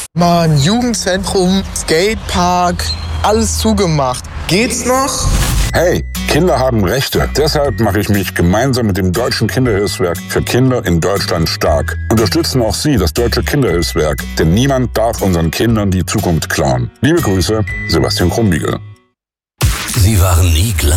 Mann, Jugendzentrum, Skatepark, alles zugemacht. Geht's noch? Hey, Kinder haben Rechte. Deshalb mache ich mich gemeinsam mit dem Deutschen Kinderhilfswerk für Kinder in Deutschland stark. Unterstützen auch Sie das Deutsche Kinderhilfswerk, denn niemand darf unseren Kindern die Zukunft klauen. Liebe Grüße, Sebastian Krumbiegel. Sie waren nie gleich.